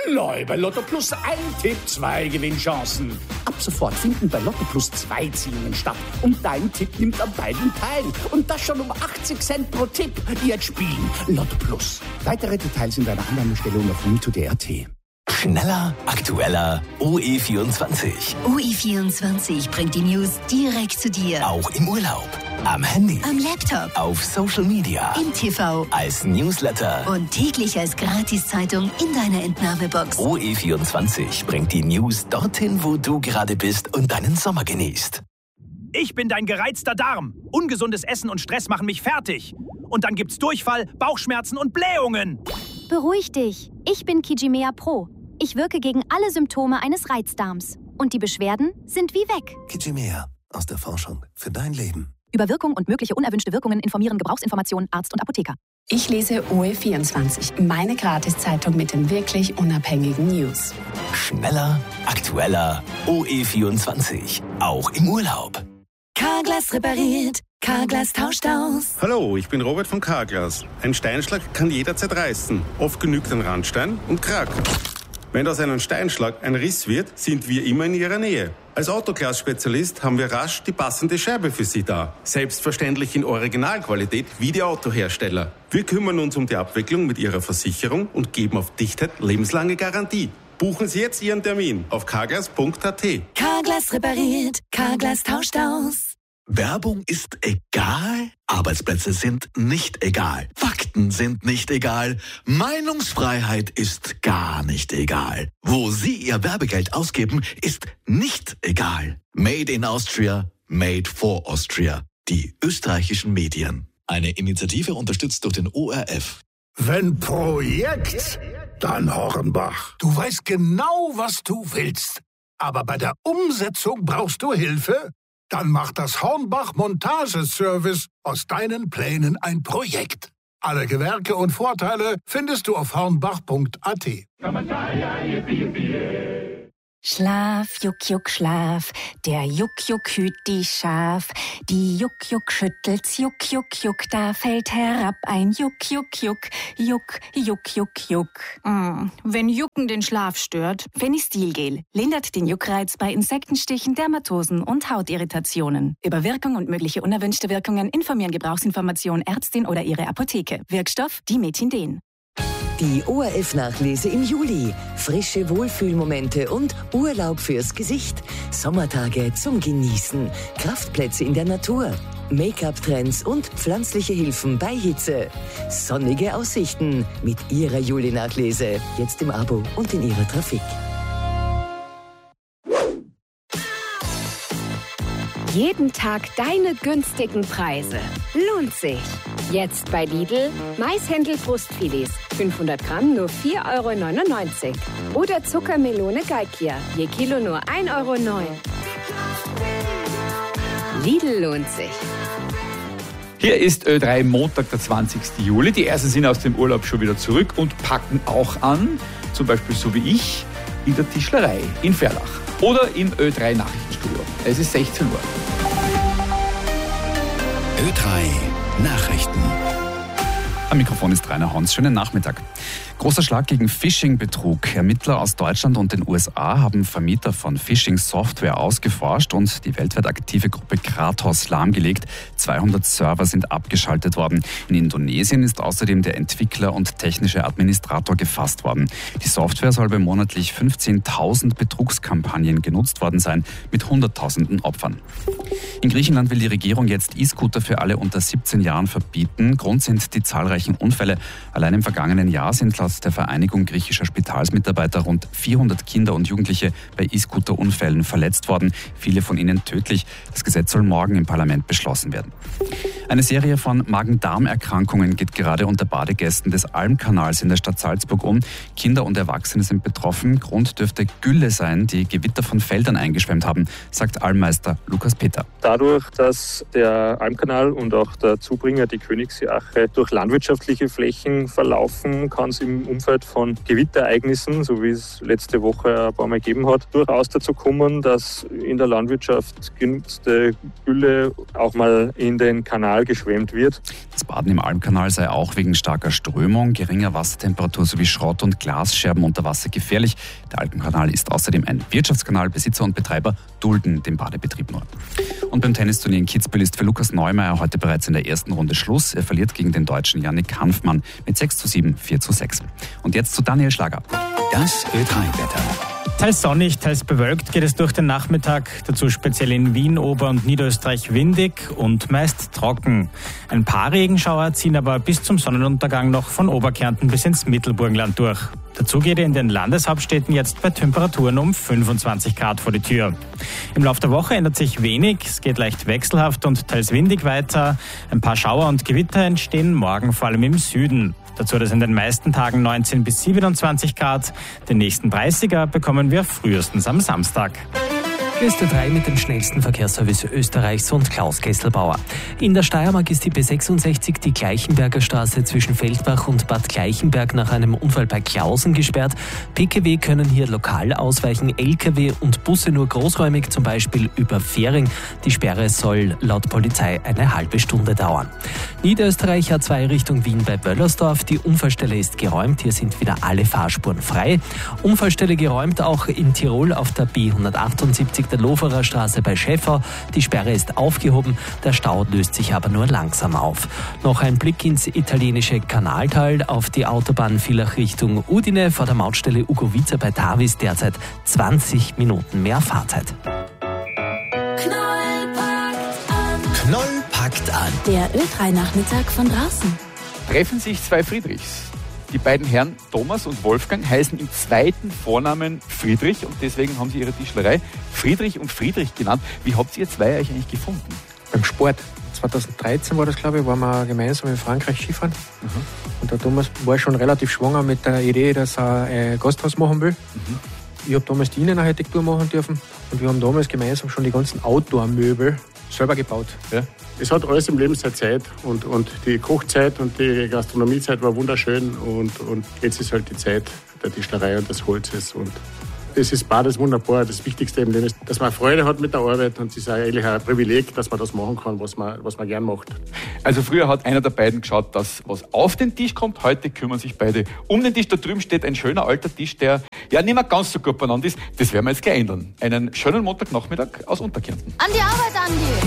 Neu bei Lotto Plus ein Tipp, 2 Gewinnchancen. Ab sofort finden bei Lotto Plus 2 Ziehungen statt. Und dein Tipp nimmt an beiden teil. Und das schon um 80 Cent pro Tipp. Jetzt spielen Lotto Plus. Weitere Details in deiner Annahmestelle und auf win2.at. Schneller, aktueller, OE24. OE24 bringt die News direkt zu dir. Auch im Urlaub, am Handy, am Laptop, auf Social Media, im TV, als Newsletter und täglich als Gratiszeitung in deiner Entnahmebox. OE24 bringt die News dorthin, wo du gerade bist und deinen Sommer genießt. Ich bin dein gereizter Darm. Ungesundes Essen und Stress machen mich fertig. Und dann gibt's Durchfall, Bauchschmerzen und Blähungen. Beruhig dich. Ich bin Kijimea Pro. Ich wirke gegen alle Symptome eines Reizdarms. Und die Beschwerden sind wie weg. Kijimea, aus der Forschung für dein Leben. Über Wirkung und mögliche unerwünschte Wirkungen informieren Gebrauchsinformationen Arzt und Apotheker. Ich lese OE24, meine Gratiszeitung mit den wirklich unabhängigen News. Schneller, aktueller, OE24. Auch im Urlaub. Carglass repariert. Carglass tauscht aus. Hallo, ich bin Robert von Carglass. Ein Steinschlag kann jederzeit reißen. Oft genügt ein Randstein und Krack. Wenn aus einem Steinschlag ein Riss wird, sind wir immer in Ihrer Nähe. Als Autoglas-Spezialist haben wir rasch die passende Scheibe für Sie da. Selbstverständlich in Originalqualität wie die Autohersteller. Wir kümmern uns um die Abwicklung mit Ihrer Versicherung und geben auf Dichtheit lebenslange Garantie. Buchen Sie jetzt Ihren Termin auf carglass.at. Carglass repariert. Carglass tauscht aus. Werbung ist egal, Arbeitsplätze sind nicht egal, Fakten sind nicht egal, Meinungsfreiheit ist gar nicht egal. Wo Sie Ihr Werbegeld ausgeben, ist nicht egal. Made in Austria, made for Austria. Die österreichischen Medien. Eine Initiative unterstützt durch den ORF. Wenn Projekt, dann Hornbach. Du weißt genau, was du willst. Aber bei der Umsetzung brauchst du Hilfe? Dann macht das Hornbach Montageservice aus deinen Plänen ein Projekt. Alle Gewerke und Vorteile findest du auf hornbach.at. Schlaf, Juck, Juck, Schlaf. Der Juck, Juck hüt die Schaf. Die Juck, Juck schüttelt's, Juck, Juck, Juck. Da fällt herab ein Juck, Juck, Juck. Juck, Juck, Juck, Juck. Wenn Jucken den Schlaf stört. Fenistilgel lindert den Juckreiz bei Insektenstichen, Dermatosen und Hautirritationen. Über Wirkung und mögliche unerwünschte Wirkungen informieren Gebrauchsinformation Ärztin oder ihre Apotheke. Wirkstoff Dimethinden. Die ORF-Nachlese im Juli. Frische Wohlfühlmomente und Urlaub fürs Gesicht. Sommertage zum Genießen. Kraftplätze in der Natur. Make-up-Trends und pflanzliche Hilfen bei Hitze. Sonnige Aussichten mit Ihrer Juli-Nachlese. Jetzt im Abo und in Ihrer Trafik. Jeden Tag deine günstigen Preise. Lohnt sich. Jetzt bei Lidl Maishändel-Brustfilets. 500 Gramm nur 4,99 €. Oder Zuckermelone Galkia. Je Kilo nur 1,09 €. Lidl lohnt sich. Hier ist Ö3 Montag, der 20. Juli. Die ersten sind aus dem Urlaub schon wieder zurück und packen auch an, zum Beispiel so wie ich, in der Tischlerei in Verlach oder im Ö3 Nachrichtenstudio. Es ist 16 Uhr. Ö3 Nachrichten. Am Mikrofon ist Rainer Hans. Schönen Nachmittag. Großer Schlag gegen Phishing-Betrug. Ermittler aus Deutschland und den USA haben Vermieter von Phishing-Software ausgeforscht und die weltweit aktive Gruppe Kratos lahmgelegt. 200 Server sind abgeschaltet worden. In Indonesien ist außerdem der Entwickler und technische Administrator gefasst worden. Die Software soll bei monatlich 15.000 Betrugskampagnen genutzt worden sein, mit Hunderttausenden Opfern. In Griechenland will die Regierung jetzt E-Scooter für alle unter 17 Jahren verbieten. Grund sind die zahlreichen Unfälle. Allein im vergangenen Jahr sind laut der Vereinigung griechischer Spitalsmitarbeiter rund 400 Kinder und Jugendliche bei E-Scooter-Unfällen verletzt worden, viele von ihnen tödlich. Das Gesetz soll morgen im Parlament beschlossen werden. Eine Serie von Magen-Darm-Erkrankungen geht gerade unter Badegästen des Almkanals in der Stadt Salzburg um. Kinder und Erwachsene sind betroffen. Grund dürfte Gülle sein, die Gewitter von Feldern eingeschwemmt haben, sagt Almmeister Lukas Peter. Dadurch, dass der Almkanal und auch der Zubringer, die Königsseeache, durch landwirtschaftliche Flächen verlaufen, kann es im Umfeld von Gewitterereignissen, so wie es letzte Woche ein paar Mal gegeben hat, durchaus dazu kommen, dass in der Landwirtschaft genutzte Gülle auch mal in den Kanal Kanal geschwemmt wird. Das Baden im Almkanal sei auch wegen starker Strömung, geringer Wassertemperatur sowie Schrott- und Glasscherben unter Wasser gefährlich. Der Almkanal ist außerdem ein Wirtschaftskanal. Besitzer und Betreiber dulden den Badebetrieb nur. Und beim Tennisturnier in Kitzbühel ist für Lukas Neumeier heute bereits in der ersten Runde Schluss. Er verliert gegen den Deutschen Yannick Hanfmann mit 6:7, 4:6. Und jetzt zu Daniel Schlager. Das Ö3-Wetter. Teils sonnig, teils bewölkt geht es durch den Nachmittag. Dazu speziell in Wien, Ober- und Niederösterreich windig und meist trocken. Ein paar Regenschauer ziehen aber bis zum Sonnenuntergang noch von Oberkärnten bis ins Mittelburgenland durch. Dazu geht in den Landeshauptstädten jetzt bei Temperaturen um 25 Grad vor die Tür. Im Laufe der Woche ändert sich wenig. Es geht leicht wechselhaft und teils windig weiter. Ein paar Schauer und Gewitter entstehen morgen vor allem im Süden. Dazu hat es in den meisten Tagen 19 bis 27 Grad. Den nächsten 30er bekommen wir frühestens am Samstag. Hier ist der 3 mit dem schnellsten Verkehrsservice Österreichs und Klaus Kesselbauer. In der Steiermark ist die B66, die Gleichenberger Straße zwischen Feldbach und Bad Gleichenberg nach einem Unfall bei Klausen gesperrt. Pkw können hier lokal ausweichen, Lkw und Busse nur großräumig, zum Beispiel über Fähring. Die Sperre soll laut Polizei eine halbe Stunde dauern. Niederösterreich A2 Richtung Wien bei Wöllersdorf. Die Unfallstelle ist geräumt, hier sind wieder alle Fahrspuren frei. Unfallstelle geräumt auch in Tirol auf der B178 der Loferer Straße bei Schäffau. Die Sperre ist aufgehoben, der Stau löst sich aber nur langsam auf. Noch ein Blick ins italienische Kanaltal auf die Autobahn Villach Richtung Udine vor der Mautstelle Ugovica bei Tavis derzeit 20 Minuten mehr Fahrzeit. Knoll packt an. Der Ö3-Nachmittag von draußen. Treffen sich zwei Friedrichs. Die beiden Herren Thomas und Wolfgang heißen im zweiten Vornamen Friedrich und deswegen haben sie ihre Tischlerei Friedrich und Friedrich genannt. Wie habt ihr zwei euch eigentlich gefunden? Beim Sport. 2013 war das, glaube ich, waren wir gemeinsam in Frankreich Skifahren. Und der Thomas war schon relativ schwanger mit der Idee, dass er ein Gasthaus machen will. Ich habe damals die Innenarchitektur machen dürfen und wir haben damals gemeinsam schon die ganzen Outdoor-Möbel selber gebaut. Ja. Es hat alles im Leben seine Zeit und die Kochzeit und die Gastronomiezeit war wunderschön und jetzt ist halt die Zeit der Tischlerei und des Holzes und das ist beides wunderbar. Das Wichtigste im Leben ist, dass man Freude hat mit der Arbeit und es ist eigentlich ein Privileg, dass man das machen kann, was man gern macht. Also früher hat einer der beiden geschaut, dass was auf den Tisch kommt, heute kümmern sich beide um den Tisch. Da drüben steht ein schöner alter Tisch, der ja nicht mehr ganz so gut beieinander ist. Das werden wir jetzt gleich ändern. Einen schönen Montagnachmittag aus Unterkärnten. An die Arbeit, Andi!